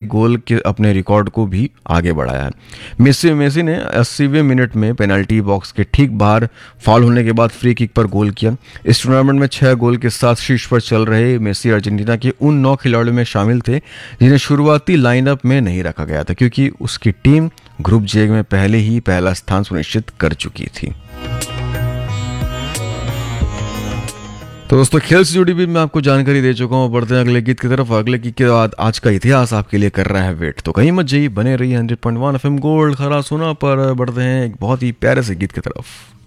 गोल के अपने रिकॉर्ड को भी आगे बढ़ाया है। मेसी ने 80वें मिनट में पेनल्टी बॉक्स के ठीक बाहर फाउल होने के बाद फ्री किक पर गोल किया। इस टूर्नामेंट में 6 गोल के साथ शीर्ष पर चल रहे मेसी अर्जेंटीना के उन 9 खिलाड़ियों में शामिल थे जिन्हें शुरुआती लाइनअप में नहीं रखा गया था, क्योंकि उसकी टीम ग्रुप जे में पहले ही पहला स्थान सुनिश्चित कर चुकी थी। तो दोस्तों, खेल से जुड़ी भी मैं आपको जानकारी दे चुका हूँ। बढ़ते हैं अगले गीत की तरफ। अगले गीत के बाद आज का इतिहास आपके लिए कर रहा है वेट, तो कहीं मत जाइए, बने रहिए 100.1 FM गोल्ड खरा सुना पर। बढ़ते हैं एक बहुत ही प्यारे से गीत की तरफ।